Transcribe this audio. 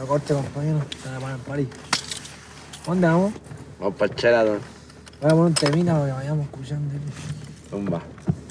corte, compañero. Se la ponen party. ¿Dónde vamos? Vamos para el Sheraton. Voy a poner un temita para que vayamos escuchando. Tumba.